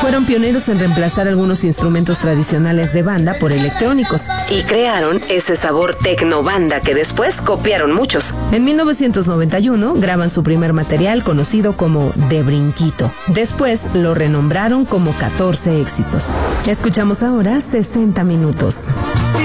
Fueron pioneros en reemplazar algunos instrumentos tradicionales de banda por electrónicos y crearon ese sabor tecnobanda que después copiaron muchos. En 1991 graban su primer material conocido como De Brinquito. Después lo renombraron como 14 éxitos. Escuchamos ahora 60 minutos.